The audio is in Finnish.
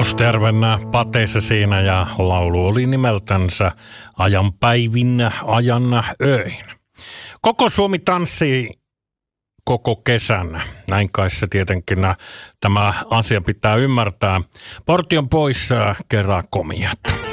Mustajärven pateissa siinä ja laulu oli nimeltänsä Ajan päivin, ajan öin. Koko Suomi tanssii koko kesän. Näin kai se tietenkin tämä asia pitää ymmärtää. Portti on pois, kerää komiat.